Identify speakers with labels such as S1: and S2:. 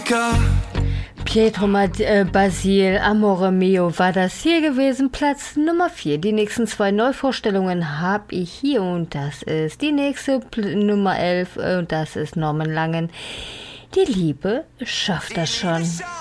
S1: Pietro Basil, Amore Mio war das hier gewesen, Platz Nummer 4. Die nächsten 2 Neuvorstellungen habe ich hier und das ist die nächste Nummer 11 und das ist Norman Langen. Die Liebe schafft das schon.